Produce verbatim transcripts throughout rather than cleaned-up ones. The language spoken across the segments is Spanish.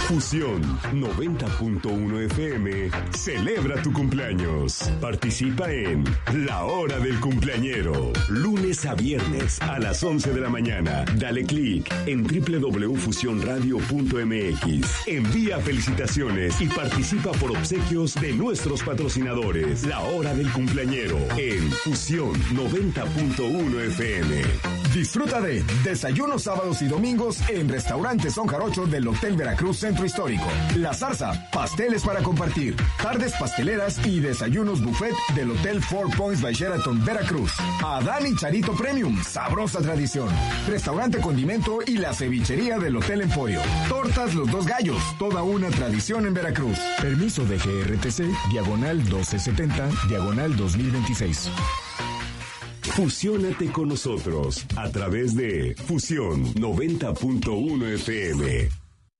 Fusión noventa punto uno F M celebra tu cumpleaños. Participa en La Hora del Cumpleañero, lunes a viernes a las once de la mañana. Dale clic en doble u doble u doble u punto fusión radio punto m x. Envía felicitaciones y participa por obsequios de nuestros patrocinadores. La Hora del Cumpleañero en Fusión noventa punto uno F M. Disfruta de desayunos sábados y domingos en Restaurante Son Jarocho del Hotel Veracruz Centro Histórico. La Zarza, pasteles para compartir, tardes pasteleras y desayunos buffet del Hotel Four Points by Sheraton Veracruz. Adán y Charito Premium, sabrosa tradición. Restaurante Condimento y la cevichería del Hotel Emporio. Tortas Los Dos Gallos, toda una tradición en Veracruz. Permiso de G R T C, diagonal doce setenta, diagonal dos mil veintiséis. Fusiónate con nosotros a través de Fusión noventa punto uno F M.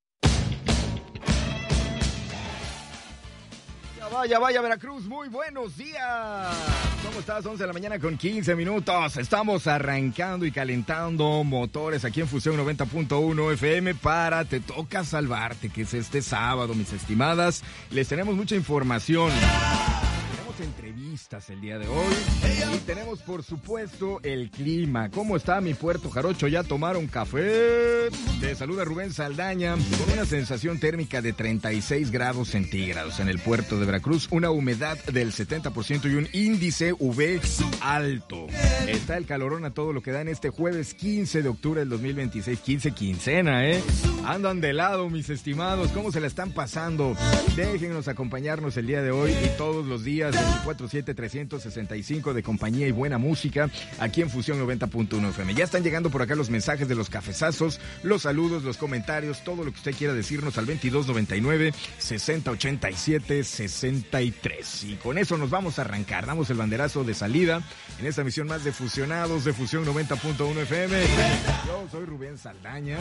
Vaya, vaya, Veracruz, muy buenos días. ¿Cómo estás? once de la mañana con quince minutos. Estamos arrancando y calentando motores aquí en Fusión noventa punto uno F M para Te Toca Salvarte, que es este sábado, mis estimadas. Les tenemos mucha información. Tenemos entrevistas el día de hoy y tenemos, por supuesto, el clima. ¿Cómo está mi Puerto Jarocho? ¿Ya tomaron café? Te saluda Rubén Saldaña con una sensación térmica de treinta y seis grados centígrados en el puerto de Veracruz, una humedad del setenta por ciento y un índice U V alto. Está el calorón a todo lo que da en este jueves quince de octubre del dos mil veintiséis. quince quincena, ¿eh? Andan de lado, mis estimados. ¿Cómo se la están pasando? Déjenos acompañarnos el día de hoy y todos los días veinticuatro siete trescientos sesenta y cinco de compañía y buena música aquí en Fusión noventa punto uno F M. Ya están llegando por acá los mensajes de los cafezazos, los saludos, los comentarios, todo lo que usted quiera decirnos al veintidós noventa y nueve sesenta ochenta y siete sesenta y tres. Y con eso nos vamos a arrancar. Damos el banderazo de salida en esta misión más de Fusionados de Fusión noventa punto uno F M. Yo soy Rubén Saldaña.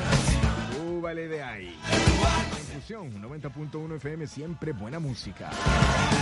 Súbale de ahí. En Fusión noventa punto uno F M, siempre buena música.